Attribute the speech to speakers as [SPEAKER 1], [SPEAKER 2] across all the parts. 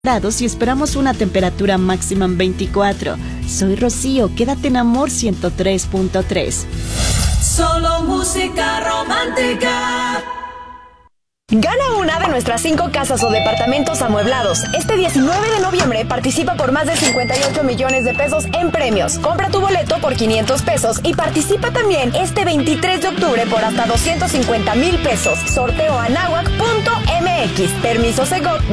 [SPEAKER 1] grados y esperamos una temperatura máxima en 24. Soy Rocío, quédate en Amor 103.3.
[SPEAKER 2] Solo música romántica.
[SPEAKER 3] Gana una de nuestras 5 casas o departamentos amueblados. Este 19 de noviembre participa por más de 58 millones de pesos en premios. Compra tu boleto por 500 pesos y participa también este 23 de octubre por hasta 250 mil pesos. Sorteo anahuac.mx. Permiso Segov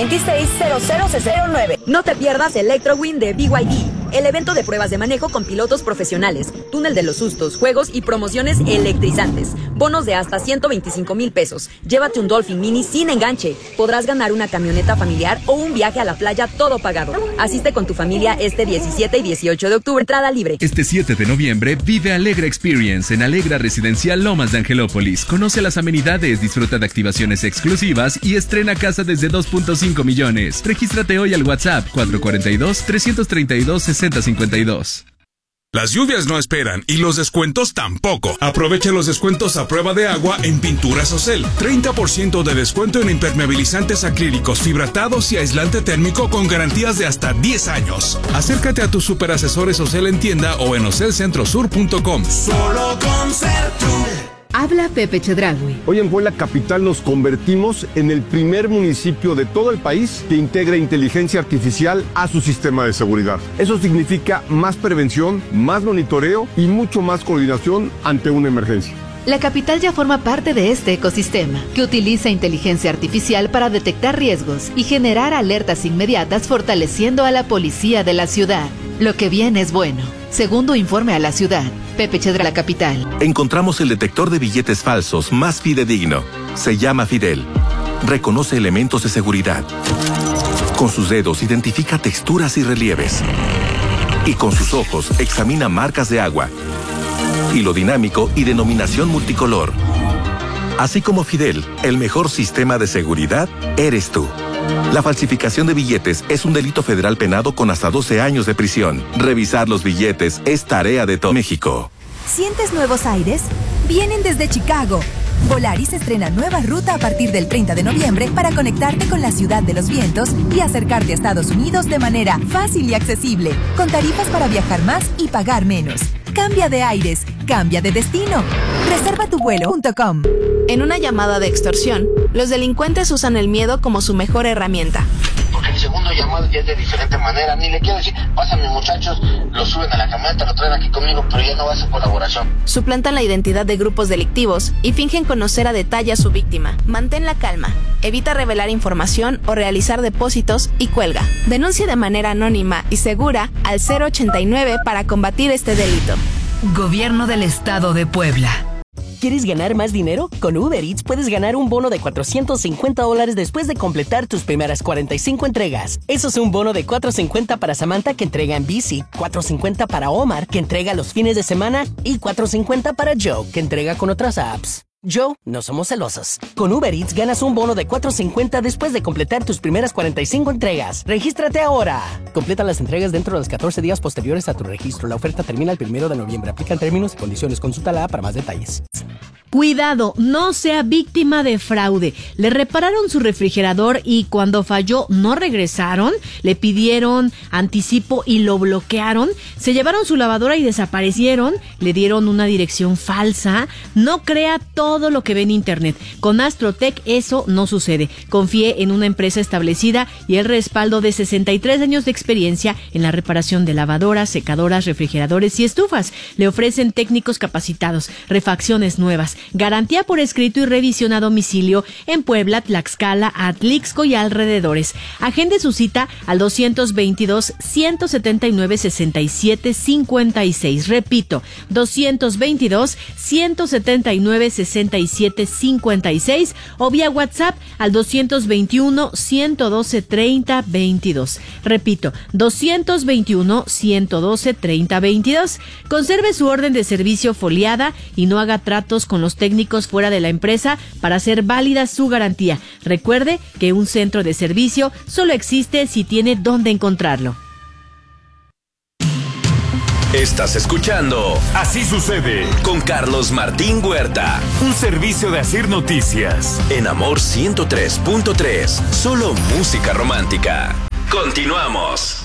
[SPEAKER 3] 2026-0009.
[SPEAKER 4] No te pierdas Electrowin de BYD. El evento de pruebas de manejo con pilotos profesionales, túnel de los sustos, juegos y promociones electrizantes. Bonos de hasta 125 mil pesos. Llévate un Dolphin Mini sin enganche. Podrás ganar una camioneta familiar o un viaje a la playa todo pagado. Asiste con tu familia este 17 y 18 de octubre. Entrada libre.
[SPEAKER 5] Este 7 de noviembre vive Alegra Experience en Alegra Residencial Lomas de Angelópolis. Conoce las amenidades, disfruta de activaciones exclusivas y estrena casa desde 2.5 millones. Regístrate hoy al WhatsApp 442-332-6052.
[SPEAKER 6] Las lluvias no esperan y los descuentos tampoco. Aprovecha los descuentos a prueba de agua en Pinturas Ocel. 30% de descuento en impermeabilizantes acrílicos, fibratados y aislante térmico con garantías de hasta 10 años. Acércate a tus superasesores Ocel en tienda o en ocelcentrosur.com.
[SPEAKER 2] Solo con Sertur.
[SPEAKER 7] Habla Pepe Chedraui.
[SPEAKER 8] Hoy en Puebla Capital nos convertimos en el primer municipio de todo el país que integra inteligencia artificial a su sistema de seguridad. Eso significa más prevención, más monitoreo y mucho más coordinación ante una emergencia.
[SPEAKER 7] La capital ya forma parte de este ecosistema, que utiliza inteligencia artificial para detectar riesgos y generar alertas inmediatas, fortaleciendo a la policía de la ciudad. Lo que viene es bueno. Segundo informe a la ciudad, Pepe Chedra, la capital.
[SPEAKER 9] Encontramos el detector de billetes falsos más fidedigno. Se llama Fidel. Reconoce elementos de seguridad. Con sus dedos identifica texturas y relieves. Y con sus ojos examina marcas de agua, hilo dinámico y denominación multicolor. Así como Fidel, el mejor sistema de seguridad eres tú. La falsificación de billetes es un delito federal penado con hasta 12 años de prisión. Revisar los billetes es tarea de todo México.
[SPEAKER 10] ¿Sientes nuevos aires? Vienen desde Chicago. Volaris estrena nueva ruta a partir del 30 de noviembre para conectarte con la ciudad de los vientos y acercarte a Estados Unidos de manera fácil y accesible, con tarifas para viajar más y pagar menos. Cambia de aires, cambia de destino. Reserva tu vuelo.com.
[SPEAKER 11] En una llamada de extorsión, los delincuentes usan el miedo como su mejor herramienta.
[SPEAKER 12] Porque el segundo llamado ya es de diferente manera. Ni le quiero decir, pásame muchachos, lo suben a la camioneta, lo traen aquí conmigo, pero ya no va a ser colaboración.
[SPEAKER 11] Suplantan la identidad de grupos delictivos y fingen conocer a detalle a su víctima. Mantén la calma, evita revelar información o realizar depósitos y cuelga. Denuncia de manera anónima y segura al 089 para combatir este delito.
[SPEAKER 13] Gobierno del Estado de Puebla.
[SPEAKER 14] ¿Quieres ganar más dinero? Con Uber Eats puedes ganar un bono de $450 después de completar tus primeras 45 entregas. Eso es un bono de $450 para Samantha, que entrega en bici, $450 para Omar, que entrega los fines de semana, y $450 para Joe, que entrega con otras apps. Joe, no somos celosos. Con Uber Eats ganas un bono de $450 después de completar tus primeras 45 entregas. ¡Regístrate ahora! Completa las entregas dentro de los 14 días posteriores a tu registro. La oferta termina el 1 de noviembre. Aplican términos y condiciones. Consulta la app para más detalles.
[SPEAKER 15] Cuidado, no sea víctima de fraude. Le repararon su refrigerador y cuando falló no regresaron, le pidieron anticipo y lo bloquearon, se llevaron su lavadora y desaparecieron, le dieron una dirección falsa. No crea todo lo que ve en internet. Con Astrotech eso no sucede. Confíe en una empresa establecida y el respaldo de 63 años de experiencia en la reparación de lavadoras, secadoras, refrigeradores y estufas. Le ofrecen técnicos capacitados, refacciones nuevas, garantía por escrito y revisión a domicilio en Puebla, Tlaxcala, Atlixco y alrededores. Agende su cita al 222-179-6756. Repito, 222-179-6756 o vía WhatsApp al 221-112-3022. Repito, 221-112-3022. Conserve su orden de servicio foliada y no haga tratos con los técnicos fuera de la empresa para hacer válida su garantía. Recuerde que un centro de servicio solo existe si tiene dónde encontrarlo.
[SPEAKER 16] Estás escuchando
[SPEAKER 17] Así sucede
[SPEAKER 16] con Carlos Martín Huerta.
[SPEAKER 17] Un servicio de Asir Noticias.
[SPEAKER 16] En Amor 103.3. Solo música romántica. Continuamos.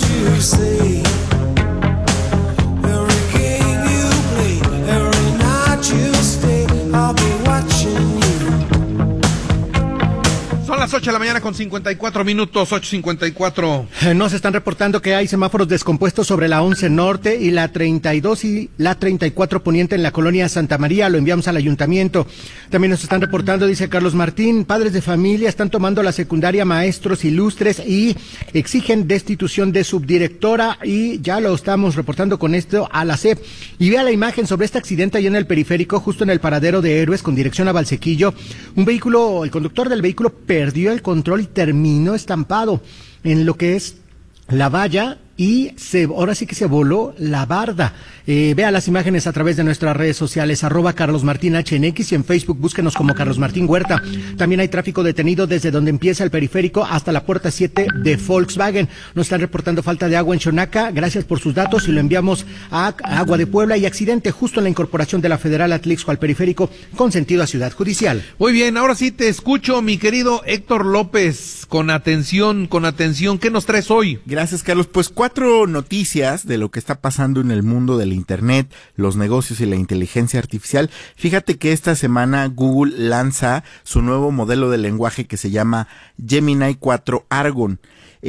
[SPEAKER 18] Son las 8 de la mañana con 54 minutos, 8:54.
[SPEAKER 19] Nos están reportando que hay semáforos descompuestos sobre la 11 Norte y la 32 y la 34 Poniente en la colonia Santa María. Lo enviamos al ayuntamiento. También nos están reportando, dice Carlos Martín, padres de familia están tomando la secundaria maestros ilustres y exigen destitución de subdirectora, y ya lo estamos reportando con esto a la SEP. Y vea la imagen sobre este accidente allá en el periférico, justo en el paradero de Héroes con dirección a Valsequillo. Un vehículo, el conductor del vehículo perdió el control y terminó estampado en lo que es la valla y ahora sí que se voló la barda. Vea las imágenes a través de nuestras redes sociales, @CarlosMartinHNX, y en Facebook búsquenos como Carlos Martín Huerta. También hay tráfico detenido desde donde empieza el periférico hasta la puerta 7 de Volkswagen. Nos están reportando falta de agua en Xonaca. Gracias por sus datos y lo enviamos a Agua de Puebla. Y accidente justo en la incorporación de la Federal Atlixco al periférico con sentido a Ciudad Judicial.
[SPEAKER 18] Muy bien, ahora sí te escucho, mi querido Héctor López, con atención. ¿Qué nos traes hoy?
[SPEAKER 20] Gracias, Carlos. Pues 4 noticias de lo que está pasando en el mundo del Internet, los negocios y la inteligencia artificial. Fíjate que esta semana Google lanza su nuevo modelo de lenguaje que se llama Gemini 4 Argon.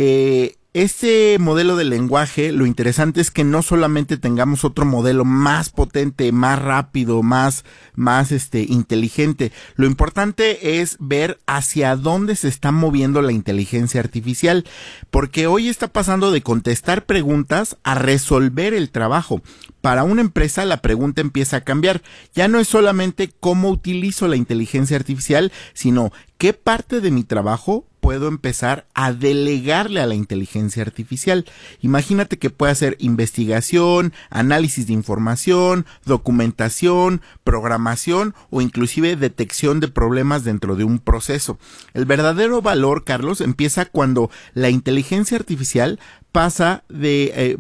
[SPEAKER 20] Este modelo de lenguaje, lo interesante es que no solamente tengamos otro modelo más potente, más rápido, más inteligente. Lo importante es ver hacia dónde se está moviendo la inteligencia artificial, porque hoy está pasando de contestar preguntas a resolver el trabajo. Para una empresa la pregunta empieza a cambiar. Ya no es solamente cómo utilizo la inteligencia artificial, sino qué parte de mi trabajo puedo empezar a delegarle a la inteligencia artificial. Imagínate que puede hacer investigación, análisis de información, documentación, programación o inclusive detección de problemas dentro de un proceso. El verdadero valor, Carlos, empieza cuando la inteligencia artificial pasa de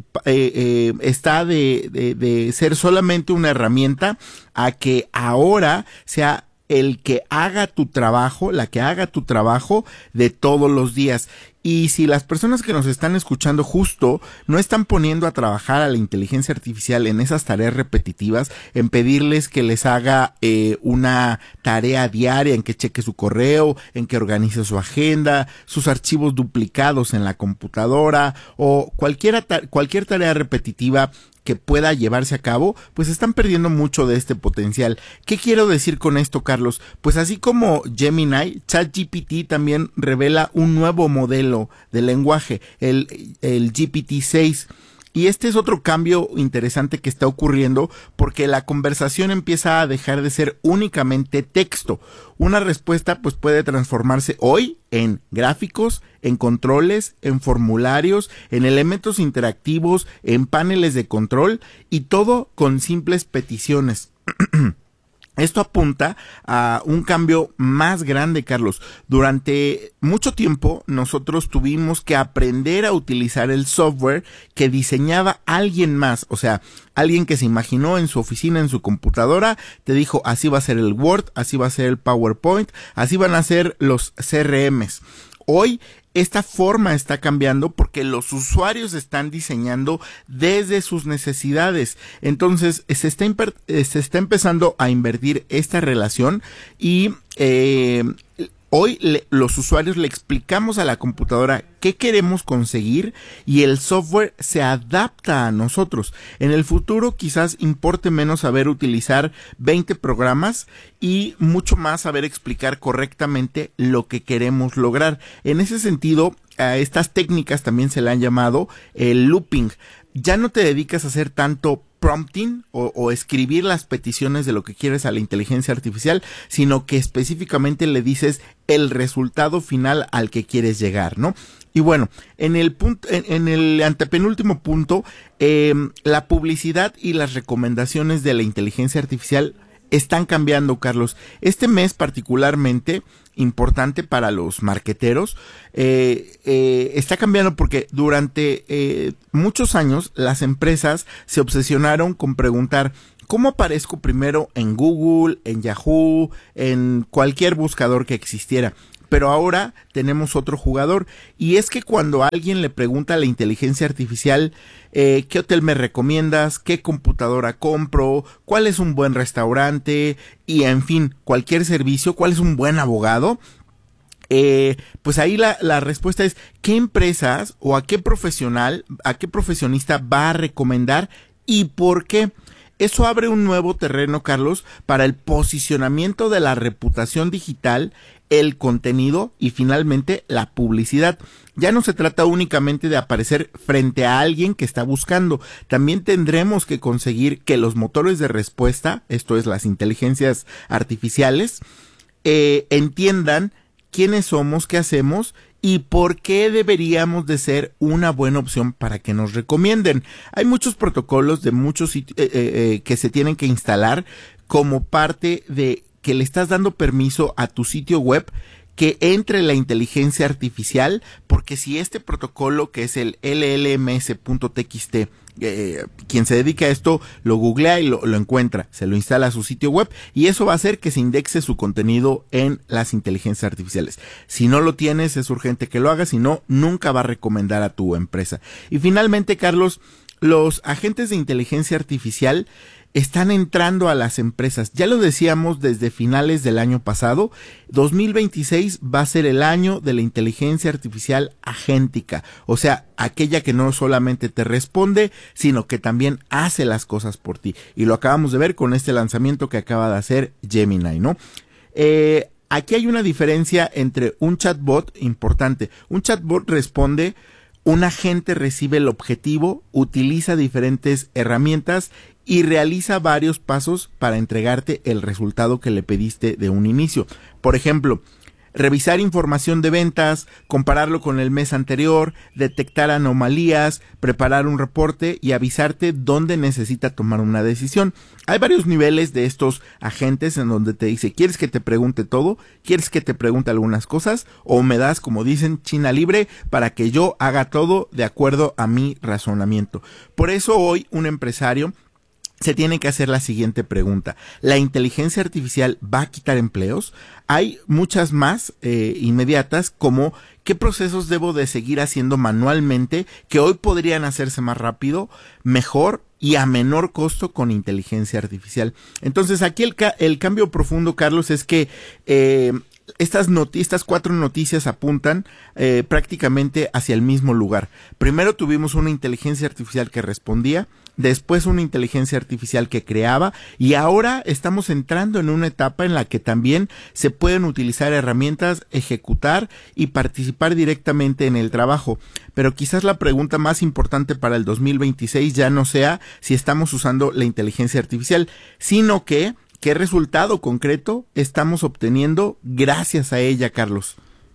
[SPEAKER 20] ser solamente una herramienta a que ahora sea el que haga tu trabajo, la que haga tu trabajo de todos los días. Y si las personas que nos están escuchando justo no están poniendo a trabajar a la inteligencia artificial en esas tareas repetitivas, en pedirles que les haga una tarea diaria, en que cheque su correo, en que organice su agenda, sus archivos duplicados en la computadora o cualquier tarea repetitiva que pueda llevarse a cabo, pues están perdiendo mucho de este potencial. ¿Qué quiero decir con esto, Carlos? Pues así como Gemini, ChatGPT también revela un nuevo modelo de lenguaje, el GPT-6. Y este es otro cambio interesante que está ocurriendo porque la conversación empieza a dejar de ser únicamente texto. Una respuesta pues puede transformarse hoy en gráficos, en controles, en formularios, en elementos interactivos, en paneles de control y todo con simples peticiones. Esto apunta a un cambio más grande, Carlos. Durante mucho tiempo nosotros tuvimos que aprender a utilizar el software que diseñaba alguien más, o sea, alguien que se imaginó en su oficina, en su computadora, te dijo, así va a ser el Word, así va a ser el PowerPoint, así van a ser los CRMs. Hoy esta forma está cambiando porque los usuarios están diseñando desde sus necesidades. Entonces se está empezando a invertir esta relación y hoy los usuarios le explicamos a la computadora qué queremos conseguir y el software se adapta a nosotros. En el futuro quizás importe menos saber utilizar 20 programas y mucho más saber explicar correctamente lo que queremos lograr. En ese sentido, a estas técnicas también se le han llamado el looping. Ya no te dedicas a hacer tanto prompting o escribir las peticiones de lo que quieres a la inteligencia artificial, sino que específicamente le dices el resultado final al que quieres llegar, ¿no? Y bueno, en el antepenúltimo punto, la publicidad y las recomendaciones de la inteligencia artificial están cambiando, Carlos. Este mes particularmente importante para los marqueteros, está cambiando porque durante muchos años las empresas se obsesionaron con preguntar ¿cómo aparezco primero en Google, en Yahoo, en cualquier buscador que existiera? Pero ahora tenemos otro jugador, y es que cuando alguien le pregunta a la inteligencia artificial ¿qué hotel me recomiendas? ¿Qué computadora compro? ¿Cuál es un buen restaurante? Y en fin, cualquier servicio, ¿cuál es un buen abogado? Pues ahí la respuesta es ¿qué empresas o a qué profesional, a qué profesionista va a recomendar y por qué? Eso abre un nuevo terreno, Carlos, para el posicionamiento de la reputación digital, el contenido y finalmente la publicidad. Ya no se trata únicamente de aparecer frente a alguien que está buscando. También tendremos que conseguir que los motores de respuesta, esto es las inteligencias artificiales, entiendan quiénes somos, qué hacemos y por qué deberíamos de ser una buena opción para que nos recomienden. Hay muchos protocolos de muchos que se tienen que instalar como parte de que le estás dando permiso a tu sitio web que entre la inteligencia artificial, porque si este protocolo que es el LLMS.txt, quien se dedica a esto lo googlea y lo encuentra, se lo instala a su sitio web y eso va a hacer que se indexe su contenido en las inteligencias artificiales. Si no lo tienes, es urgente que lo hagas, si no, nunca va a recomendar a tu empresa. Y finalmente, Carlos, los agentes de inteligencia artificial están entrando a las empresas. Ya lo decíamos desde finales del año pasado, 2026 va a ser el año de la inteligencia artificial agéntica, o sea, aquella que no solamente te responde, sino que también hace las cosas por ti. Y lo acabamos de ver con este lanzamiento que acaba de hacer Gemini, ¿no? Aquí hay una diferencia entre un chatbot importante. Un chatbot responde, un agente recibe el objetivo, utiliza diferentes herramientas y realiza varios pasos para entregarte el resultado que le pediste de un inicio. Por ejemplo, revisar información de ventas, compararlo con el mes anterior, detectar anomalías, preparar un reporte y avisarte dónde necesita tomar una decisión. Hay varios niveles de estos agentes en donde te dice, ¿quieres que te pregunte todo? ¿Quieres que te pregunte algunas cosas? ¿O me das, como dicen, China libre para que yo haga todo de acuerdo a mi razonamiento? Por eso hoy un empresario se tiene que hacer la siguiente pregunta. ¿La inteligencia artificial va a quitar empleos? Hay muchas más inmediatas, como ¿qué procesos debo de seguir haciendo manualmente que hoy podrían hacerse más rápido, mejor y a menor costo con inteligencia artificial? Entonces aquí el cambio profundo, Carlos, es que estas 4 noticias apuntan prácticamente hacia el mismo lugar. Primero tuvimos una inteligencia artificial que respondía, después una inteligencia artificial que creaba y ahora estamos entrando en una etapa en la que también se pueden utilizar herramientas, ejecutar y participar directamente en el trabajo. Pero quizás la pregunta más importante para el 2026 ya no sea si estamos usando la inteligencia artificial, sino que ¿qué resultado concreto estamos obteniendo gracias a ella, Carlos?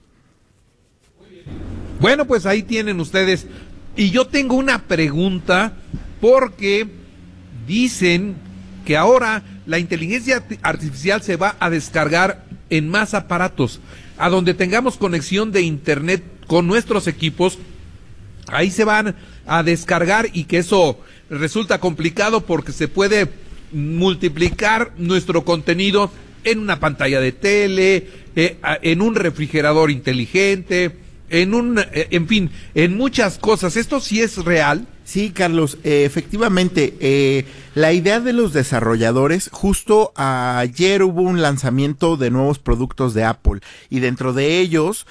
[SPEAKER 18] Bueno, pues ahí tienen ustedes. Y yo tengo una pregunta, porque dicen que ahora la inteligencia artificial se va a descargar en más aparatos. A donde tengamos conexión de internet con nuestros equipos, ahí se van a descargar, y que eso resulta complicado porque se puede multiplicar nuestro contenido en una pantalla de tele, en un refrigerador inteligente, en fin, en muchas cosas. ¿Esto sí es real?
[SPEAKER 20] Sí, Carlos, efectivamente, la idea de los desarrolladores, justo ayer hubo un lanzamiento de nuevos productos de Apple, y dentro de ellos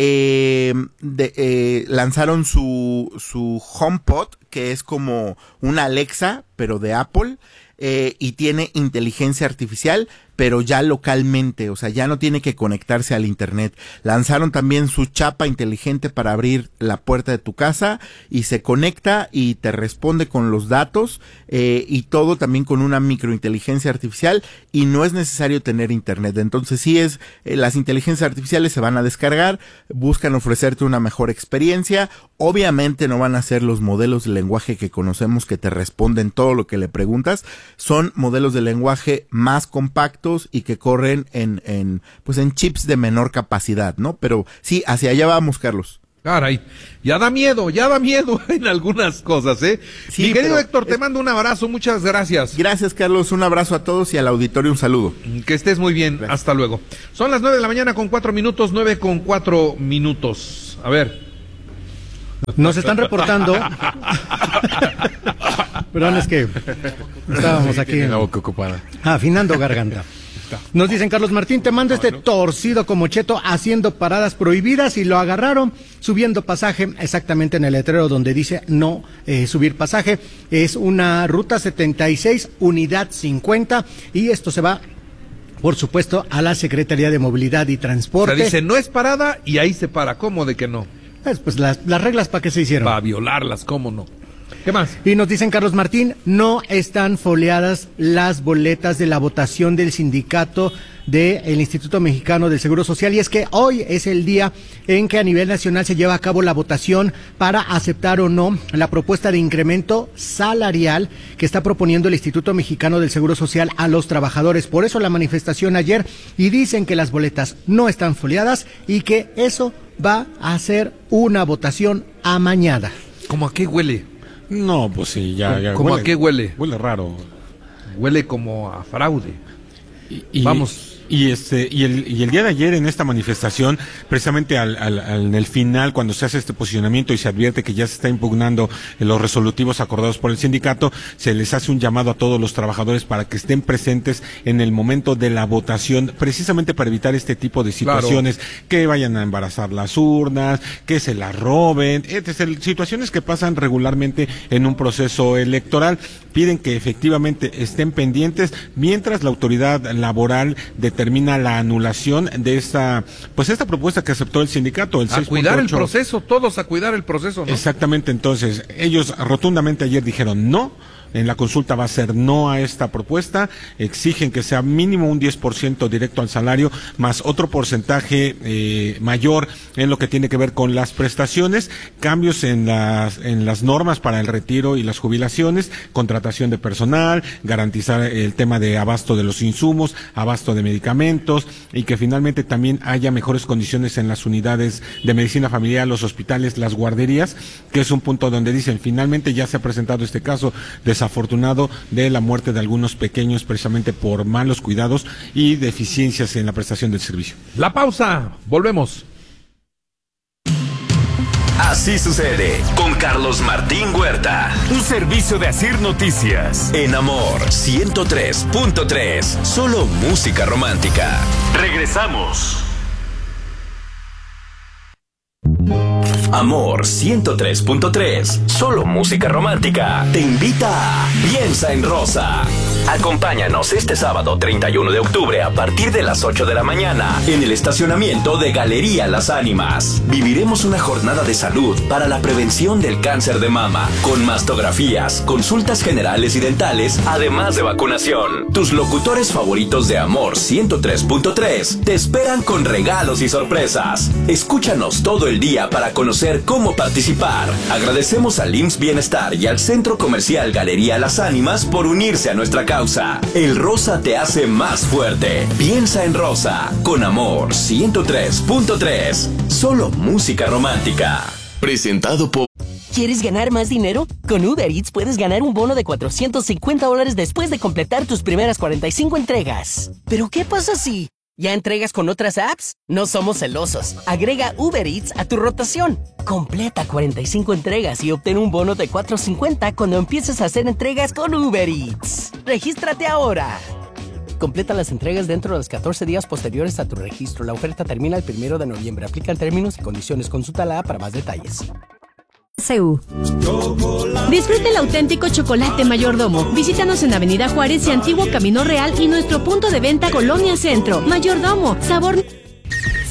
[SPEAKER 20] lanzaron su HomePod, que es como una Alexa, pero de Apple, y tiene inteligencia artificial, pero ya localmente, o sea, ya no tiene que conectarse al internet. Lanzaron también su chapa inteligente para abrir la puerta de tu casa, y se conecta y te responde con los datos, y todo también con una microinteligencia artificial, y no es necesario tener internet. Entonces sí las inteligencias artificiales se van a descargar, buscan ofrecerte una mejor experiencia. Obviamente no van a ser los modelos de lenguaje que conocemos que te responden todo, todo lo que le preguntas, son modelos de lenguaje más compactos y que corren en chips de menor capacidad, ¿no? Pero sí, hacia allá vamos, Carlos.
[SPEAKER 18] Caray, ya da miedo en algunas cosas, ¿eh?
[SPEAKER 20] Sí,
[SPEAKER 18] mi querido Héctor, te mando un abrazo, muchas gracias.
[SPEAKER 20] Gracias, Carlos, un abrazo a todos y al auditorio un saludo.
[SPEAKER 18] Que estés muy bien, gracias. Hasta luego. Son las 9 de la mañana con 4 minutos, 9 con 4 minutos. A ver.
[SPEAKER 19] Nos están reportando. Perdón, es que estábamos aquí afinando garganta. Nos dicen, Carlos Martín, te mando este torcido como cheto haciendo paradas prohibidas y lo agarraron subiendo pasaje exactamente en el letrero donde dice no subir pasaje. Es una ruta 76, unidad 50 y esto se va, por supuesto, a la Secretaría de Movilidad y Transporte.
[SPEAKER 18] O sea, dice no es parada y ahí se para. ¿Cómo de que no?
[SPEAKER 19] Pues las reglas para qué se hicieron.
[SPEAKER 18] Para violarlas, ¿cómo no? ¿Qué más?
[SPEAKER 19] Y nos dicen, Carlos Martín, no están foliadas las boletas de la votación del sindicato del Instituto Mexicano del Seguro Social, y es que hoy es el día en que a nivel nacional se lleva a cabo la votación para aceptar o no la propuesta de incremento salarial que está proponiendo el Instituto Mexicano del Seguro Social a los trabajadores. Por eso la manifestación ayer, y dicen que las boletas no están foliadas y que eso va a ser una votación amañada.
[SPEAKER 18] ¿Cómo a qué huele?
[SPEAKER 21] No, pues sí, ya.
[SPEAKER 18] ¿Cómo huele, a qué huele?
[SPEAKER 21] Huele raro.
[SPEAKER 18] Huele como a fraude.
[SPEAKER 21] Vamos. Y el día de ayer en esta manifestación, precisamente en el final, cuando se hace este posicionamiento y se advierte que ya se está impugnando los resolutivos acordados por el sindicato, se les hace un llamado a todos los trabajadores para que estén presentes en el momento de la votación, precisamente para evitar este tipo de situaciones, claro, que vayan a embarazar las urnas, que se las roben, etc. Situaciones que pasan regularmente en un proceso electoral. Piden que efectivamente estén pendientes mientras la autoridad laboral determina la anulación de esta propuesta que aceptó el sindicato. El 6.8.
[SPEAKER 18] Cuidar el proceso, todos a cuidar el proceso, ¿no?
[SPEAKER 21] Exactamente, entonces, ellos rotundamente ayer dijeron no. En la consulta va a ser no a esta propuesta, exigen que sea mínimo un 10% directo al salario, más otro porcentaje mayor en lo que tiene que ver con las prestaciones, cambios en las normas para el retiro y las jubilaciones, contratación de personal, garantizar el tema de abasto de los insumos, abasto de medicamentos, y que finalmente también haya mejores condiciones en las unidades de medicina familiar, los hospitales, las guarderías, que es un punto donde dicen finalmente ya se ha presentado este caso desafortunado de la muerte de algunos pequeños precisamente por malos cuidados y deficiencias en la prestación del servicio.
[SPEAKER 18] La pausa, volvemos.
[SPEAKER 16] Así sucede con Carlos Martín Huerta.
[SPEAKER 17] Un servicio de Asir Noticias.
[SPEAKER 16] En Amor 103.3. Solo música romántica.
[SPEAKER 17] Regresamos.
[SPEAKER 16] Amor 103.3, solo música romántica, te invita a Piensa en Rosa. Acompáñanos este sábado 31 de octubre a partir de las 8 de la mañana en el estacionamiento de Galería Las Ánimas. Viviremos una jornada de salud para la prevención del cáncer de mama, con mastografías, consultas generales y dentales, además de vacunación. Tus locutores favoritos de Amor 103.3 te esperan con regalos y sorpresas. Escúchanos todo el día para conocer cómo participar. Agradecemos al IMSS Bienestar y al Centro Comercial Galería Las Ánimas por unirse a nuestra causa. El rosa te hace más fuerte. Piensa en Rosa, con Amor 103.3. Solo música romántica. Presentado por...
[SPEAKER 14] ¿Quieres ganar más dinero? Con Uber Eats puedes ganar un bono de $450 después de completar tus primeras 45 entregas. ¿Pero qué pasa si ya entregas con otras apps? No somos celosos. Agrega Uber Eats a tu rotación. Completa 45 entregas y obtén un bono de $450 cuando empieces a hacer entregas con Uber Eats. ¡Regístrate ahora! Completa las entregas dentro de los 14 días posteriores a tu registro. La oferta termina el 1 de noviembre. Aplican términos y condiciones. Consulta la app para más detalles.
[SPEAKER 15] Disfruta el auténtico chocolate Mayordomo. Visítanos en Avenida Juárez y Antiguo Camino Real y nuestro punto de venta Colonia Centro. Mayordomo, sabor...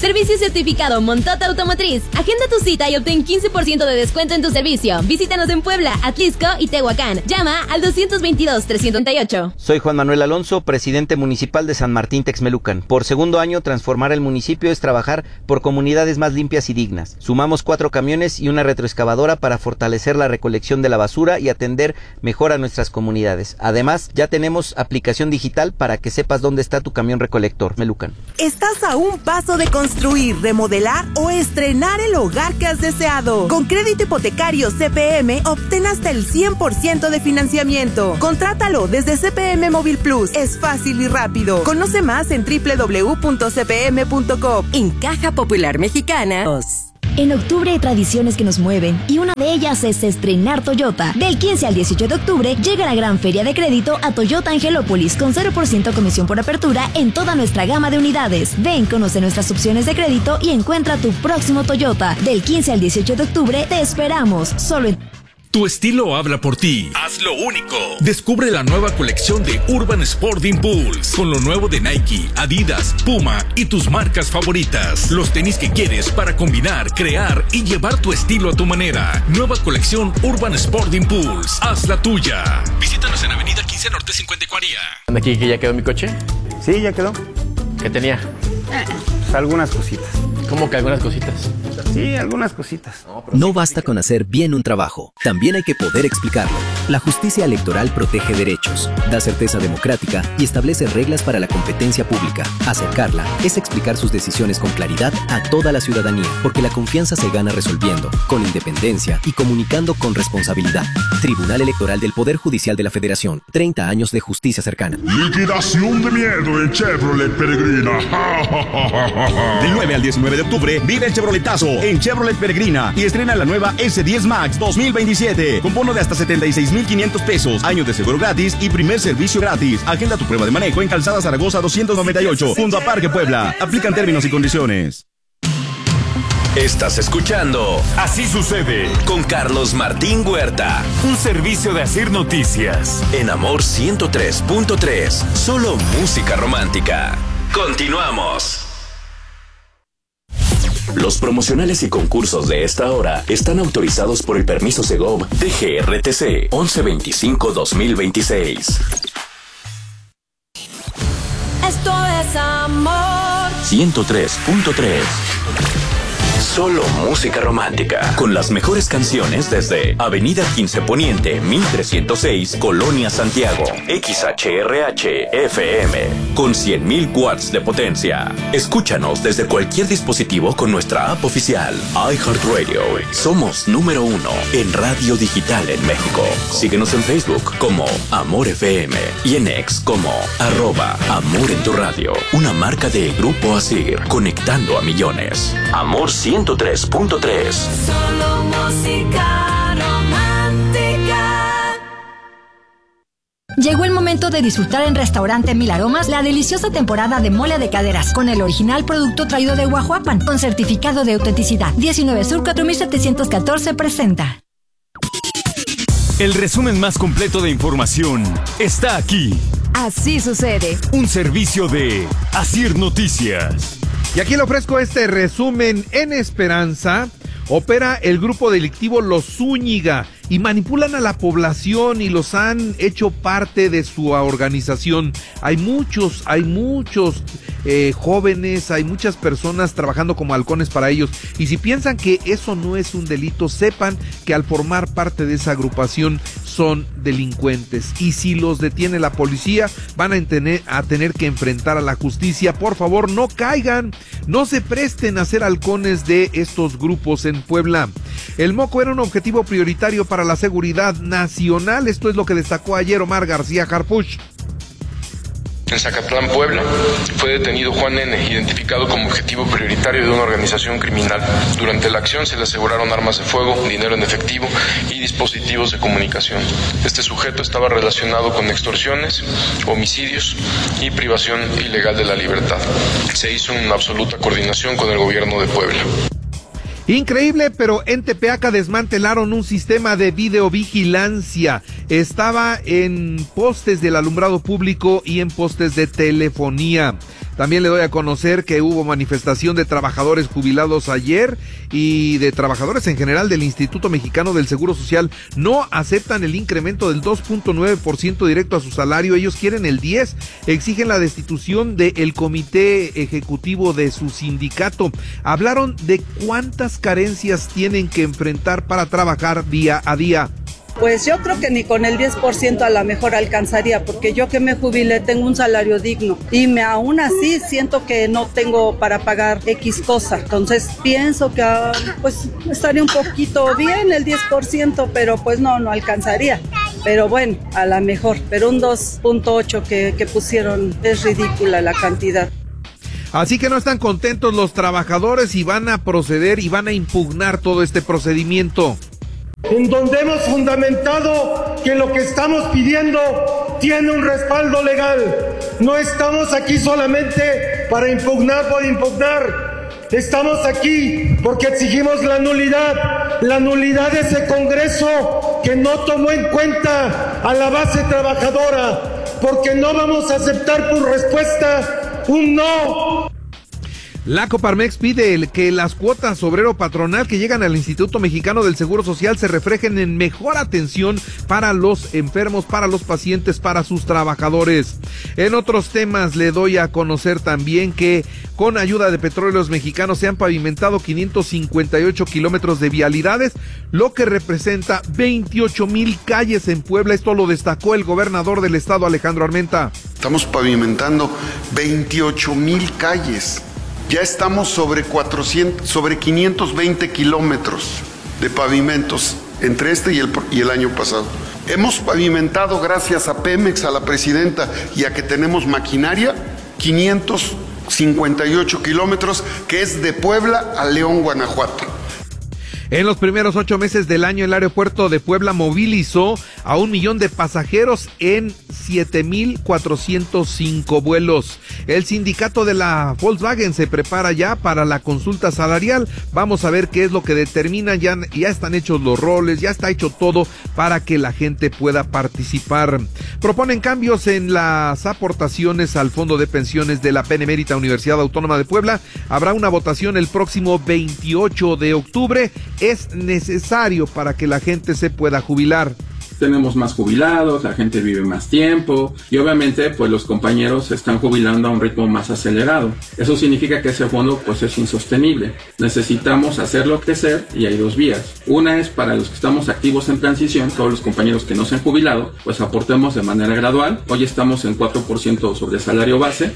[SPEAKER 1] Servicio certificado Montota Automotriz. Agenda tu cita y obtén 15% de descuento en tu servicio. Visítanos en Puebla, Atlisco y Tehuacán. Llama al 222-338.
[SPEAKER 22] Soy Juan Manuel Alonso, presidente municipal de San Martín Texmelucan. Por segundo año, transformar el municipio es trabajar por comunidades más limpias y dignas. Sumamos 4 camiones y una retroexcavadora para fortalecer la recolección de la basura y atender mejor a nuestras comunidades. Además, ya tenemos aplicación digital para que sepas dónde está tu camión recolector. Melucan.
[SPEAKER 23] Estás a un paso de construir, remodelar o estrenar el hogar que has deseado. Con crédito hipotecario CPM, obtén hasta el 100% de financiamiento. Contrátalo desde CPM Móvil Plus. Es fácil y rápido. Conoce más en www.cpm.com.
[SPEAKER 24] En Caja Popular Mexicana.
[SPEAKER 25] En octubre hay tradiciones que nos mueven y una de ellas es estrenar Toyota. Del 15 al 18 de octubre llega la gran feria de crédito a Toyota Angelópolis con 0% comisión por apertura en toda nuestra gama de unidades. Ven, conoce nuestras opciones de crédito y encuentra tu próximo Toyota. Del 15 al 18 de octubre te esperamos. Solo en...
[SPEAKER 26] Tu estilo habla por ti. Hazlo único. Descubre la nueva colección de Urban Sport Impulse con lo nuevo de Nike, Adidas, Puma y tus marcas favoritas. Los tenis que quieres para combinar, crear y llevar tu estilo a tu manera. Nueva colección Urban Sport Impulse. Haz la tuya. Visítanos en Avenida 15 Norte 54.
[SPEAKER 27] ¿Anda aquí que ya quedó mi coche?
[SPEAKER 28] Sí, ya quedó.
[SPEAKER 27] ¿Qué tenía?
[SPEAKER 28] Pues algunas cositas.
[SPEAKER 27] ¿Cómo que algunas cositas?
[SPEAKER 28] Sí, algunas cositas.
[SPEAKER 29] No basta con hacer bien un trabajo, también hay que poder explicarlo. La justicia electoral protege derechos, da certeza democrática y establece reglas para la competencia pública. Acercarla es explicar sus decisiones con claridad a toda la ciudadanía, porque la confianza se gana resolviendo, con independencia y comunicando con responsabilidad. Tribunal Electoral del Poder Judicial de la Federación, 30 años de justicia cercana.
[SPEAKER 30] Liquidación de miedo en Chevrolet Peregrina.
[SPEAKER 31] Del 9 al 19 de octubre, vive el Chevroletazo en Chevrolet Peregrina y estrena la nueva S10 Max 2027 con bono de hasta 76,500 pesos, años de seguro gratis y primer servicio gratis. Agenda tu prueba de manejo en Calzada Zaragoza 298 junto a Parque Puebla. Aplican términos y condiciones.
[SPEAKER 16] Estás escuchando
[SPEAKER 17] Así Sucede
[SPEAKER 16] con Carlos Martín Huerta.
[SPEAKER 17] Un servicio de Asir Noticias.
[SPEAKER 16] En Amor 103.3. Solo música romántica. Continuamos. Los promocionales y concursos de esta hora están autorizados por el permiso Segov DGRTC 1125-2026.
[SPEAKER 2] Esto es Amor
[SPEAKER 16] 103.3. Solo música romántica, con las mejores canciones desde Avenida 15 Poniente, 1306, Colonia Santiago, XHRH FM, con 100,000 watts de potencia. Escúchanos desde cualquier dispositivo con nuestra app oficial, iHeartRadio. Somos número 1 en radio digital en México. Síguenos en Facebook como Amor FM y en X como @Amor en tu radio. Una marca de Grupo Asir, conectando a millones. Amor 103.3.
[SPEAKER 2] Solo música romántica.
[SPEAKER 25] Llegó el momento de disfrutar en Restaurante Mil Aromas la deliciosa temporada de mole de caderas con el original producto traído de Guajuapan con certificado de autenticidad. 19 Sur 4714 presenta.
[SPEAKER 17] El resumen más completo de información está aquí.
[SPEAKER 25] Así sucede.
[SPEAKER 17] Un servicio de Asir Noticias.
[SPEAKER 18] Y aquí le ofrezco este resumen. En Esperanza opera el grupo delictivo Los Zúñiga y manipulan a la población y los han hecho parte de su organización. Hay muchos jóvenes, hay muchas personas trabajando como halcones para ellos. Y si piensan que eso no es un delito, sepan que al formar parte de esa agrupación son delincuentes. Y si los detiene la policía, van a tener que enfrentar a la justicia. Por favor, no caigan, no se presten a ser halcones de estos grupos en Puebla. El moco era un objetivo prioritario para la seguridad nacional. Esto es lo que destacó ayer Omar García Harfuch.
[SPEAKER 32] En Zacatlán, Puebla, fue detenido Juan N., identificado como objetivo prioritario de una organización criminal. Durante la acción se le aseguraron armas de fuego, dinero en efectivo y dispositivos de comunicación. Este sujeto estaba relacionado con extorsiones, homicidios y privación ilegal de la libertad. Se hizo en absoluta coordinación con el gobierno de Puebla.
[SPEAKER 18] Increíble, pero en Tepeaca desmantelaron un sistema de videovigilancia. Estaba en postes del alumbrado público y en postes de telefonía. También le doy a conocer que hubo manifestación de trabajadores jubilados ayer y de trabajadores en general del Instituto Mexicano del Seguro Social. No aceptan el incremento del 2.9% directo a su salario, ellos quieren el 10%, exigen la destitución del comité ejecutivo de su sindicato. Hablaron de cuántas carencias tienen que enfrentar para trabajar día a día.
[SPEAKER 3] Pues yo creo que ni con el 10% a lo mejor alcanzaría, porque yo que me jubilé tengo un salario digno y aún así siento que no tengo para pagar X cosa. Entonces pienso que pues estaría un poquito bien el 10%, pero pues no alcanzaría. Pero bueno, a lo mejor, pero un 2.8 que pusieron es ridícula la cantidad.
[SPEAKER 18] Así que no están contentos los trabajadores y van a proceder y van a impugnar todo este procedimiento.
[SPEAKER 4] En donde hemos fundamentado que lo que estamos pidiendo tiene un respaldo legal. No estamos aquí solamente para impugnar por impugnar. Estamos aquí porque exigimos la nulidad de ese Congreso que no tomó en cuenta a la base trabajadora, porque no vamos a aceptar por respuesta un no.
[SPEAKER 18] La Coparmex pide que las cuotas obrero-patronal que llegan al Instituto Mexicano del Seguro Social se reflejen en mejor atención para los enfermos, para los pacientes, para sus trabajadores. En otros temas le doy a conocer también que con ayuda de Petróleos Mexicanos se han pavimentado 558 kilómetros de vialidades, lo que representa 28,000 calles en Puebla. Esto lo destacó el gobernador del estado, Alejandro Armenta.
[SPEAKER 5] Estamos pavimentando 28,000 calles. Ya estamos sobre 520 kilómetros de pavimentos entre este y el año pasado. Hemos pavimentado, gracias a Pemex, a la presidenta y a que tenemos maquinaria, 558 kilómetros, que es de Puebla a León, Guanajuato.
[SPEAKER 18] En los primeros 8 meses del año, el aeropuerto de Puebla movilizó a 1 millón de pasajeros en 7,405 vuelos. El sindicato de la Volkswagen se prepara ya para la consulta salarial. Vamos a ver qué es lo que determina. Ya están hechos los roles, ya está hecho todo para que la gente pueda participar. Proponen cambios en las aportaciones al Fondo de Pensiones de la Benemérita Universidad Autónoma de Puebla. Habrá una votación el próximo 28 de octubre. Es necesario para que la gente se pueda jubilar.
[SPEAKER 6] Tenemos más jubilados, la gente vive más tiempo y obviamente pues los compañeros se están jubilando a un ritmo más acelerado. Eso significa que ese fondo pues es insostenible. Necesitamos hacerlo crecer y hay 2 vías. Una es para los que estamos activos en transición, todos los compañeros que no se han jubilado, pues aportemos de manera gradual. Hoy estamos en 4% sobre salario base.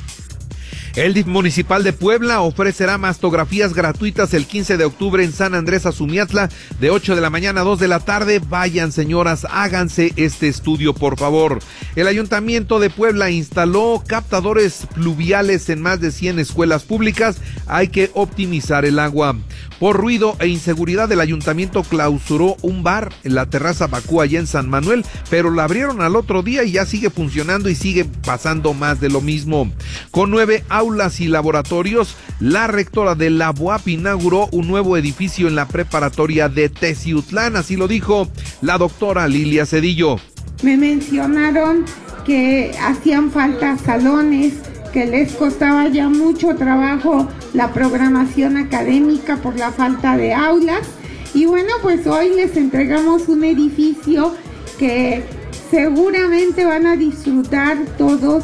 [SPEAKER 18] El DIF municipal de Puebla ofrecerá mastografías gratuitas el 15 de octubre en San Andrés Azumiatla, de 8 de la mañana a 2 de la tarde. Vayan, señoras, háganse este estudio, por favor. El Ayuntamiento de Puebla instaló captadores pluviales en más de 100 escuelas públicas. Hay que optimizar el agua. Por ruido e inseguridad, el ayuntamiento clausuró un bar en la terraza Bacú allá en San Manuel, pero la abrieron al otro día y ya sigue funcionando y sigue pasando más de lo mismo. Con 9 aulas y laboratorios, la rectora de la UAP inauguró un nuevo edificio en la preparatoria de Teciutlán, así lo dijo la doctora Lilia Cedillo.
[SPEAKER 7] Me mencionaron que hacían falta salones, que les costaba ya mucho trabajo la programación académica por la falta de aulas. Y bueno, pues hoy les entregamos un edificio que seguramente van a disfrutar todos.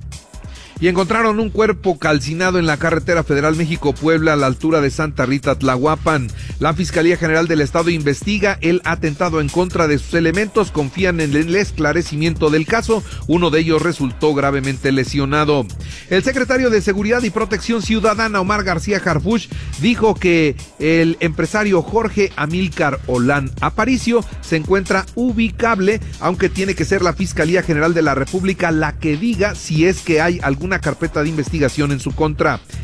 [SPEAKER 18] Y encontraron un cuerpo calcinado en la carretera federal México-Puebla a la altura de Santa Rita, Tlahuapan. La Fiscalía General del Estado investiga el atentado en contra de sus elementos. Confían en el esclarecimiento del caso. Uno de ellos resultó gravemente lesionado. El secretario de Seguridad y Protección Ciudadana, Omar García Harfuch, dijo que el empresario Jorge Amílcar Olán Aparicio se encuentra ubicable, aunque tiene que ser la Fiscalía General de la República la que diga si es que hay alguna carpeta de investigación en su contra.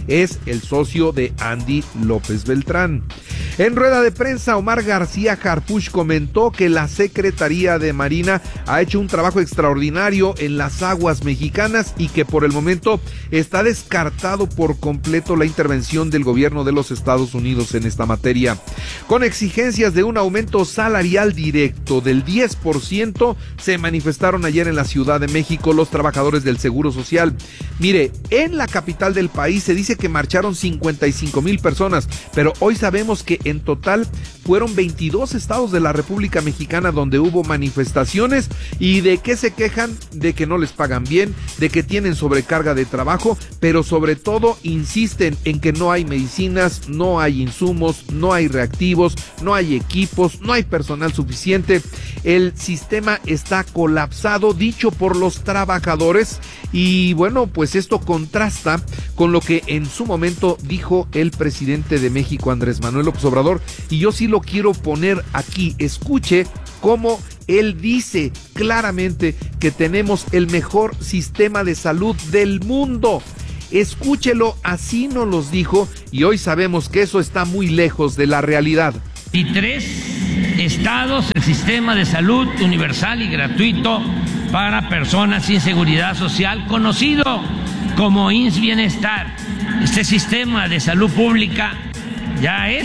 [SPEAKER 18] es el socio de Andy López Beltrán. En rueda de prensa, Omar García Harfuch comentó que la Secretaría de Marina ha hecho un trabajo extraordinario en las aguas mexicanas y que por el momento está descartado por completo la intervención del gobierno de los Estados Unidos en esta materia. Con exigencias de un aumento salarial directo del 10%, se manifestaron ayer en la Ciudad de México los trabajadores del Seguro Social. Mire, en la capital del país se dice que marcharon 55,000 personas, pero hoy sabemos que en total fueron 22 estados de la República Mexicana donde hubo manifestaciones. ¿Y de qué se quejan? De que no les pagan bien, de que tienen sobrecarga de trabajo, pero sobre todo insisten en que no hay medicinas, no hay insumos, no hay reactivos, no hay equipos, no hay personal suficiente. El sistema está colapsado, dicho por los trabajadores, y bueno, pues esto contrasta con lo que en su momento dijo el presidente de México, Andrés Manuel López Obrador, y yo sí lo quiero poner aquí. Escuche cómo él dice claramente que tenemos el mejor sistema de salud del mundo. Escúchelo, así nos los dijo, y hoy sabemos que eso está muy lejos de la realidad.
[SPEAKER 1] 23 estados, el sistema de salud universal y gratuito para personas sin seguridad social, conocido como IMSS Bienestar. Este sistema de salud pública ya es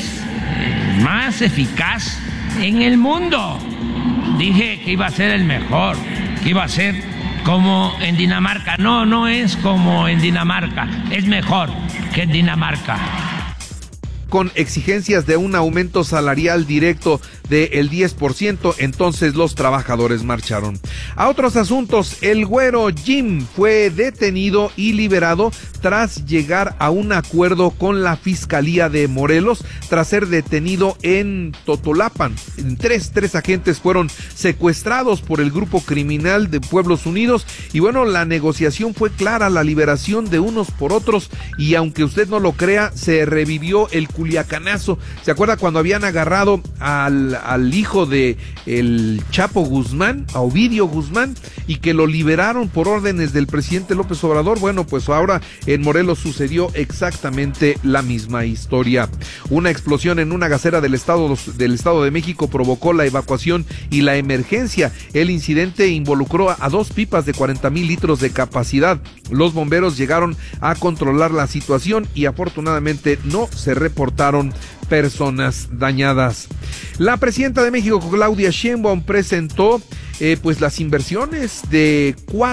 [SPEAKER 1] más eficaz en el mundo. Dije que iba a ser el mejor, que iba a ser como en Dinamarca. No, no es como en Dinamarca, es mejor que en Dinamarca.
[SPEAKER 18] Con exigencias de un aumento salarial directo del 10%, entonces los trabajadores marcharon. A otros asuntos, el güero Jim fue detenido y liberado tras llegar a un acuerdo con la Fiscalía de Morelos, tras ser detenido en Totolapan. Tres agentes fueron secuestrados por el grupo criminal de Pueblos Unidos, y bueno, la negociación fue clara, la liberación de unos por otros, y aunque usted no lo crea, se revivió el Culiacanazo. ¿Se acuerda cuando habían agarrado al hijo de el Chapo Guzmán, a Ovidio Guzmán, y que lo liberaron por órdenes del presidente López Obrador? Bueno, pues ahora en Morelos sucedió exactamente la misma historia. Una explosión en una gasera del Estado de México provocó la evacuación y la emergencia. El incidente involucró a 2 pipas de 40,000 litros de capacidad. Los bomberos llegaron a controlar la situación y afortunadamente no se reportaron personas dañadas. La presidenta de México, Claudia Sheinbaum, presentó pues las inversiones de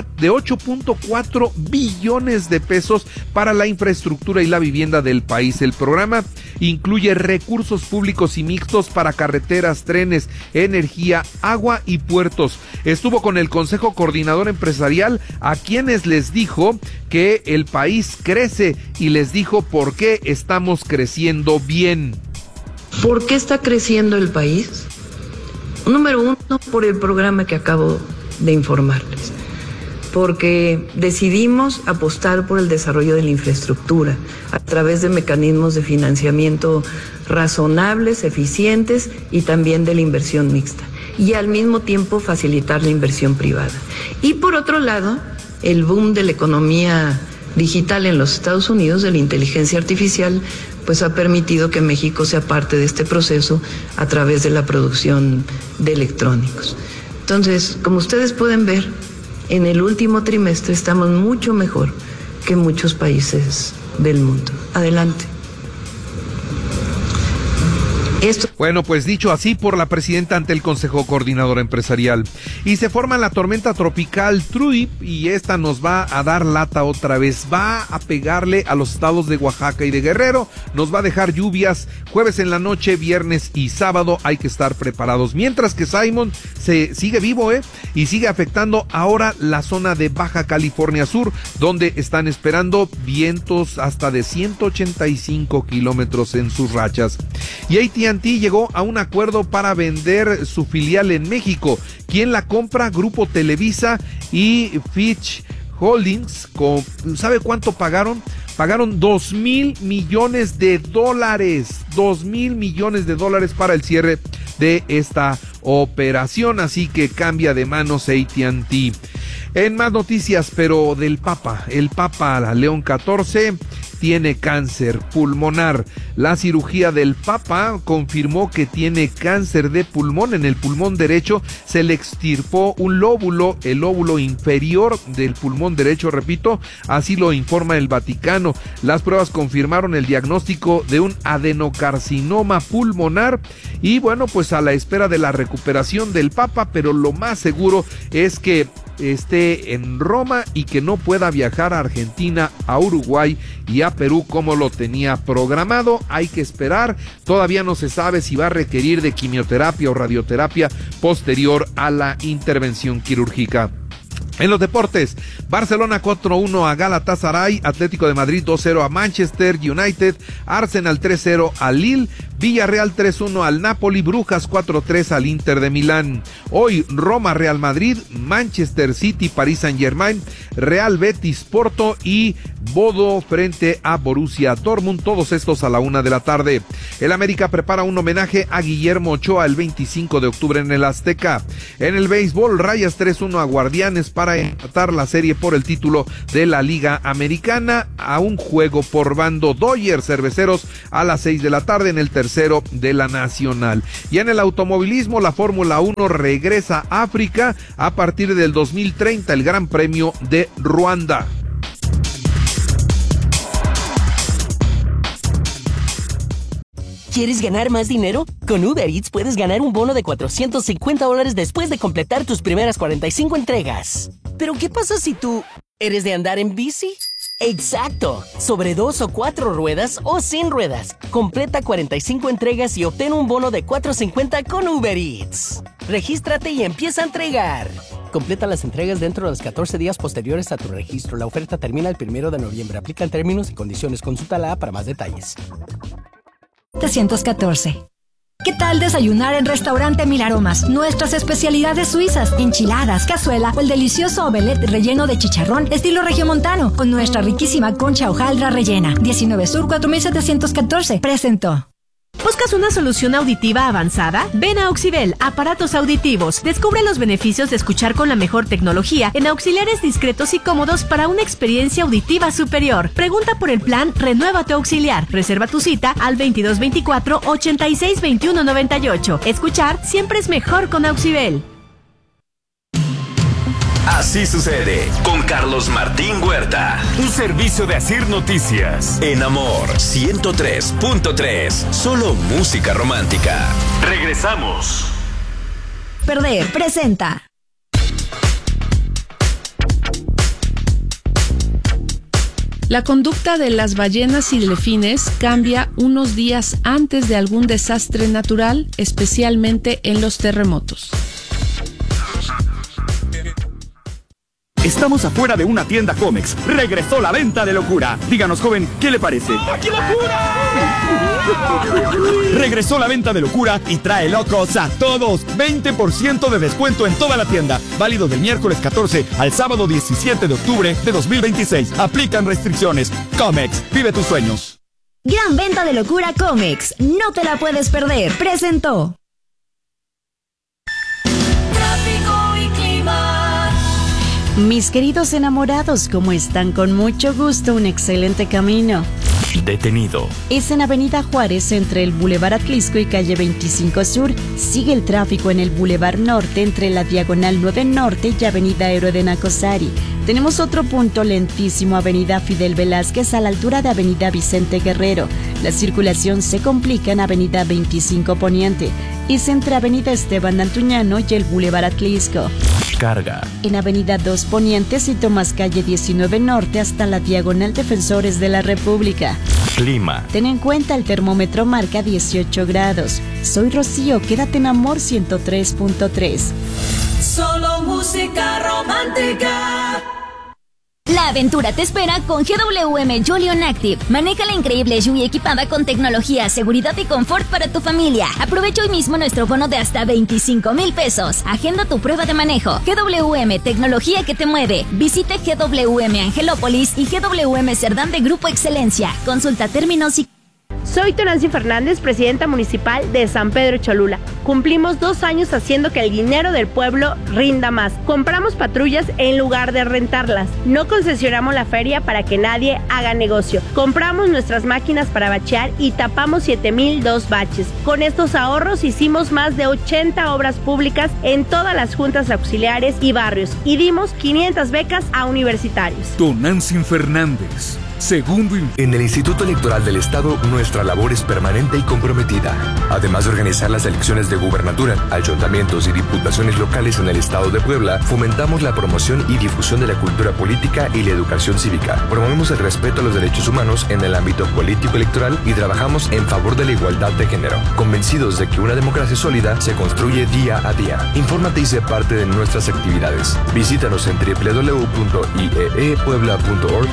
[SPEAKER 18] 8.4 billones de pesos para la infraestructura y la vivienda del país. El programa incluye recursos públicos y mixtos para carreteras, trenes, energía, agua y puertos. Estuvo con el Consejo Coordinador Empresarial, a quienes les dijo que el país crece y les dijo por qué estamos creciendo bien.
[SPEAKER 8] ¿Por qué está creciendo el país? Número uno, por el programa que acabo de informarles, porque decidimos apostar por el desarrollo de la infraestructura a través de mecanismos de financiamiento razonables, eficientes y también de la inversión mixta, y al mismo tiempo facilitar la inversión privada. Y por otro lado, el boom de la economía digital en los Estados Unidos, de la inteligencia artificial, pues ha permitido que México sea parte de este proceso a través de la producción de electrónicos. Entonces, como ustedes pueden ver, en el último trimestre estamos mucho mejor que muchos países del mundo. Adelante.
[SPEAKER 18] Bueno, pues dicho así por la presidenta ante el Consejo Coordinador Empresarial. Y se forma la tormenta tropical Truy, y esta nos va a dar lata otra vez. Va a pegarle a los estados de Oaxaca y de Guerrero. Nos va a dejar lluvias jueves en la noche, viernes y sábado. Hay que estar preparados. Mientras que Simon se sigue vivo, y sigue afectando ahora la zona de Baja California Sur, donde están esperando vientos hasta de 185 kilómetros en sus rachas. Y AT&T llegó a un acuerdo para vender su filial en México. ¿Quién la compra? Grupo Televisa y Fitch Holdings. ¿Sabe cuánto pagaron? Pagaron $2,000 millones. $2,000 millones para el cierre de esta operación, así que cambia de manos AT&T. En más noticias, pero del Papa, el Papa León XIV tiene cáncer pulmonar. La cirugía del Papa confirmó que tiene cáncer de pulmón. En el pulmón derecho se le extirpó un lóbulo, el lóbulo inferior del pulmón derecho, repito, así lo informa el Vaticano. Las pruebas confirmaron el diagnóstico de un adenocarcinoma pulmonar y bueno, pues a la espera de la recuperación del Papa, pero lo más seguro es que esté en Roma y que no pueda viajar a Argentina, a Uruguay y a Perú como lo tenía programado. Hay que esperar, todavía no se sabe si va a requerir de quimioterapia o radioterapia posterior a la intervención quirúrgica. En los deportes, Barcelona 4-1 a Galatasaray, Atlético de Madrid 2-0 a Manchester United, Arsenal 3-0 a Lille, Villarreal 3-1 al Napoli, Brujas 4-3 al Inter de Milán. Hoy Roma, Real Madrid, Manchester City, París Saint-Germain, Real Betis, Porto y Bodo frente a Borussia Dortmund, todos estos a la 1 de la tarde. El América prepara un homenaje a Guillermo Ochoa el 25 de octubre en el Azteca. En el béisbol, Rayas 3-1 a Guardianes para empatar la serie por el título de la Liga Americana a un juego por bando. Dodgers Cerveceros a las 6 de la tarde en el tercero de la Nacional. Y en el automovilismo, la Fórmula 1 regresa a África a partir del 2030, el Gran Premio de Ruanda.
[SPEAKER 9] ¿Quieres ganar más dinero? Con Uber Eats puedes ganar un bono de $450 después de completar tus primeras 45 entregas. ¿Pero qué pasa si tú eres de andar en bici? ¡Exacto! Sobre 2 o 4 ruedas o sin ruedas. Completa 45 entregas y obtén un bono de $450 con Uber Eats. Regístrate y empieza a entregar. Completa las entregas dentro de los 14 días posteriores a tu registro. La oferta termina el 1 de noviembre. Aplican términos y condiciones. Consulta la app para más detalles.
[SPEAKER 25] 714. ¿Qué tal desayunar en Restaurante Mil Aromas? Nuestras especialidades suizas, enchiladas, cazuela o el delicioso omelette relleno de chicharrón estilo regiomontano con nuestra riquísima concha hojaldra rellena. 19 Sur 4714. Presentó.
[SPEAKER 10] ¿Buscas una solución auditiva avanzada? Ven a Auxibel, aparatos auditivos. Descubre los beneficios de escuchar con la mejor tecnología en auxiliares discretos y cómodos para una experiencia auditiva superior. Pregunta por el plan Renueva tu Auxiliar. Reserva tu cita al 2224-862198. Escuchar siempre es mejor con Auxibel.
[SPEAKER 16] Así sucede con Carlos Martín Huerta.
[SPEAKER 17] Un servicio de Asir Noticias.
[SPEAKER 16] En Amor 103.3. Solo música romántica.
[SPEAKER 17] Regresamos.
[SPEAKER 25] Perder presenta.
[SPEAKER 11] La conducta de las ballenas y delfines cambia unos días antes de algún desastre natural, especialmente en los terremotos.
[SPEAKER 31] Estamos afuera de una tienda Comex. Regresó la venta de locura. Díganos, joven, ¿qué le parece?
[SPEAKER 2] ¡Qué locura!
[SPEAKER 31] Regresó la venta de locura y trae locos a todos. 20% de descuento en toda la tienda. Válido del miércoles 14 al sábado 17 de octubre de 2026. Aplican restricciones. Comex, vive tus sueños.
[SPEAKER 25] Gran venta de locura Comex. No te la puedes perder. Presentó.
[SPEAKER 12] Mis queridos enamorados, ¿cómo están? Con mucho gusto, un excelente camino.
[SPEAKER 17] Detenido.
[SPEAKER 12] Es en Avenida Juárez, entre el Boulevard Atlisco y calle 25 Sur. Sigue el tráfico en el Boulevard Norte, entre la Diagonal 9 Norte y Avenida Héroe de Nacosari. Tenemos otro punto lentísimo, Avenida Fidel Velázquez, a la altura de Avenida Vicente Guerrero. La circulación se complica en Avenida 25 Poniente. Es entre Avenida Esteban Antuñano y el Boulevard Atlisco.
[SPEAKER 17] Carga.
[SPEAKER 12] En Avenida 2 Poniente, si tomas calle 19 Norte hasta la Diagonal Defensores de la República.
[SPEAKER 17] Clima.
[SPEAKER 12] Ten en cuenta el termómetro marca 18 grados. Soy Rocío, quédate en Amor 103.3.
[SPEAKER 2] Solo música romántica.
[SPEAKER 25] La aventura te espera con GWM Julion Active. Maneja la increíble SUV equipada con tecnología, seguridad y confort para tu familia. Aprovecha hoy mismo nuestro bono de hasta 25,000 pesos. Agenda tu prueba de manejo. GWM, tecnología que te mueve. Visite GWM Angelópolis y GWM Cerdán de Grupo Excelencia. Consulta términos y...
[SPEAKER 13] Soy Tonancy Fernández, presidenta municipal de San Pedro Cholula. Cumplimos 2 años haciendo que el dinero del pueblo rinda más. Compramos patrullas en lugar de rentarlas. No concesionamos la feria para que nadie haga negocio. Compramos nuestras máquinas para bachear y tapamos 7,002 baches. Con estos ahorros hicimos más de 80 obras públicas en todas las juntas auxiliares y barrios y dimos 500 becas a universitarios.
[SPEAKER 17] Tonancy Fernández. Segundo.
[SPEAKER 14] En el Instituto Electoral del Estado, nuestra labor es permanente y comprometida. Además de organizar las elecciones de gubernatura, ayuntamientos y diputaciones locales en el Estado de Puebla, fomentamos la promoción y difusión de la cultura política y la educación cívica. Promovemos el respeto a los derechos humanos en el ámbito político electoral y trabajamos en favor de la igualdad de género, convencidos de que una democracia sólida se construye día a día. Infórmate y sé parte de nuestras actividades. Visítanos en www.ieepuebla.org.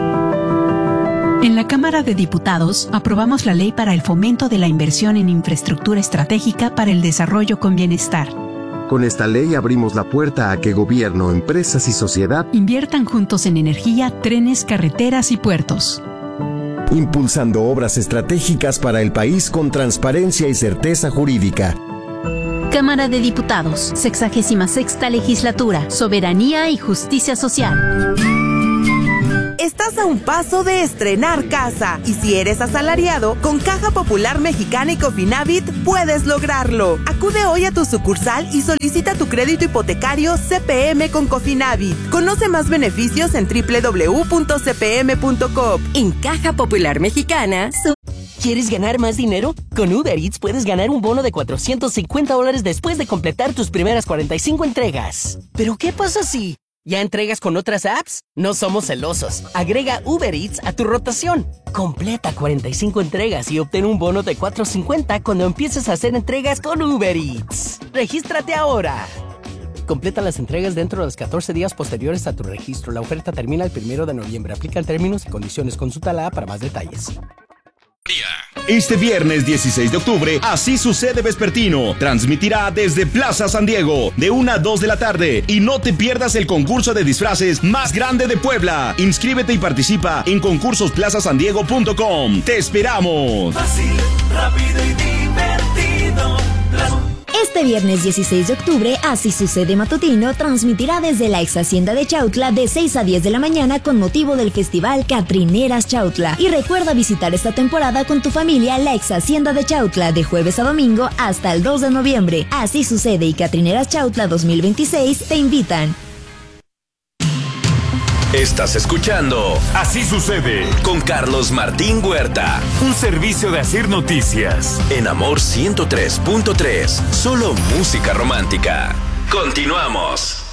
[SPEAKER 15] En la Cámara de Diputados aprobamos la ley para el fomento de la inversión en infraestructura estratégica para el desarrollo con bienestar.
[SPEAKER 19] Con esta ley abrimos la puerta a que gobierno, empresas y sociedad
[SPEAKER 15] inviertan juntos en energía, trenes, carreteras y puertos.
[SPEAKER 19] Impulsando obras estratégicas para el país con transparencia y certeza jurídica.
[SPEAKER 15] Cámara de Diputados, 66ª Legislatura, Soberanía y Justicia Social.
[SPEAKER 20] Estás a un paso de estrenar casa y si eres asalariado, con Caja Popular Mexicana y Cofinavit puedes lograrlo. Acude hoy a tu sucursal y solicita tu crédito hipotecario CPM con Cofinavit. Conoce más beneficios en www.cpm.com.
[SPEAKER 15] En Caja Popular Mexicana.
[SPEAKER 9] ¿Quieres ganar más dinero? Con Uber Eats puedes ganar un bono de $450 después de completar tus primeras 45 entregas. ¿Pero qué pasa si ya entregas con otras apps? No somos celosos. Agrega Uber Eats a tu rotación. Completa 45 entregas y obtén un bono de $450 cuando empieces a hacer entregas con Uber Eats. ¡Regístrate ahora! Completa las entregas dentro de los 14 días posteriores a tu registro. La oferta termina el 1 de noviembre. Aplican términos y condiciones. Consulta la app para más detalles.
[SPEAKER 31] Este viernes 16 de octubre, Así Sucede Vespertino transmitirá desde Plaza San Diego de 1 a 2 de la tarde y no te pierdas el concurso de disfraces más grande de Puebla. Inscríbete y participa en concursosplazasandiego.com. ¡Te esperamos!
[SPEAKER 2] Fácil, rápido y divertido.
[SPEAKER 25] Este viernes 16 de octubre, Así Sucede Matutino transmitirá desde la ex hacienda de Chautla de 6 a 10 de la mañana con motivo del festival Catrineras Chautla. Y recuerda visitar esta temporada con tu familia la ex hacienda de Chautla de jueves a domingo hasta el 2 de noviembre. Así Sucede y Catrineras Chautla 2026 te invitan.
[SPEAKER 16] Estás escuchando Así Sucede con Carlos Martín Huerta.
[SPEAKER 17] Un servicio de Asir Noticias.
[SPEAKER 16] En Amor 103.3. Solo música romántica. Continuamos.